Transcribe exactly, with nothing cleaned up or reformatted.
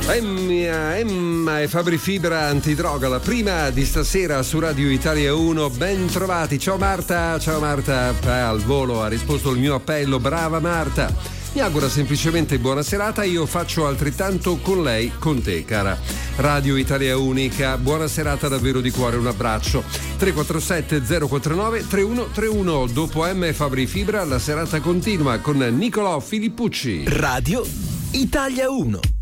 Emma, Emma e Fabri Fibra Antidroga, la prima di stasera su Radio Italia uno. Ben trovati. Ciao Marta, ciao Marta. Eh, al volo ha risposto il mio appello, brava Marta. Mi augura semplicemente buona serata, io faccio altrettanto con lei, con te cara. Radio Italia Unica, buona serata davvero di cuore, un abbraccio. tre quattro sette zero quattro nove tre uno tre uno. Dopo M e Fabri Fibra la serata continua con Nicolò Filippucci. Radio Italia uno.